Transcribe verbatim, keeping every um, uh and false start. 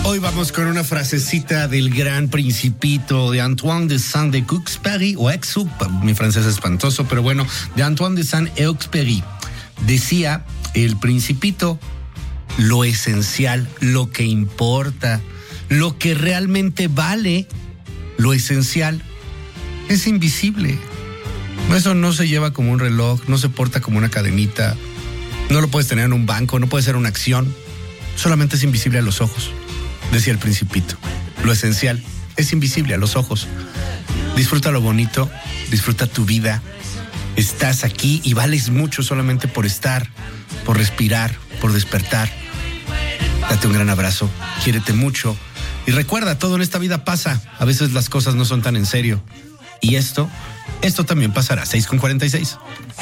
Hoy vamos con una frasecita del gran Principito de Antoine de Saint-Exupéry, o Exup, mi francés es espantoso, pero bueno, de Antoine de Saint-Exupéry. Decía el Principito: lo esencial, lo que importa, lo que realmente vale, lo esencial, es invisible. Eso no se lleva como un reloj, no se porta como una cadenita, no lo puedes tener en un banco, no puede ser una acción, solamente es invisible a los ojos. Decía el Principito, lo esencial es invisible a los ojos. Disfruta lo bonito, disfruta tu vida. Estás aquí y vales mucho solamente por estar, por respirar, por despertar. Date un gran abrazo, quiérete mucho. Y recuerda, todo en esta vida pasa. A veces las cosas no son tan en serio. Y esto, esto también pasará. seis con cuarenta y seis.